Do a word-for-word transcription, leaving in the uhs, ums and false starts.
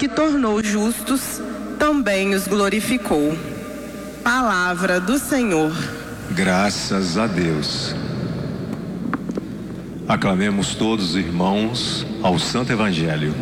que tornou justos, também os glorificou. Palavra do Senhor. Graças a Deus. Aclamemos todos, irmãos, ao Santo Evangelho.